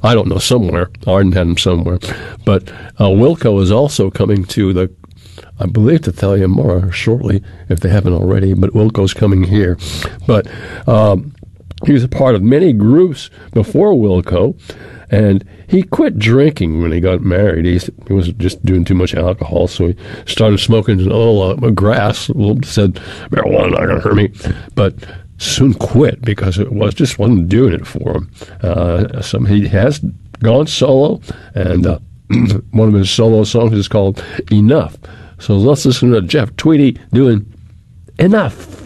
I don't know, somewhere. Arden had them somewhere. But Wilco is also coming to I believe to Thalia Mora shortly, if they haven't already, but Wilco's coming here. But he was a part of many groups before Wilco, and he quit drinking when he got married. He was just doing too much alcohol, so he started smoking a little grass. Said, marijuana not going to hurt me. But soon quit because it wasn't doing it for him. He has gone solo, and one of his solo songs is called Enough. So let's listen to Jeff Tweedy doing Enough.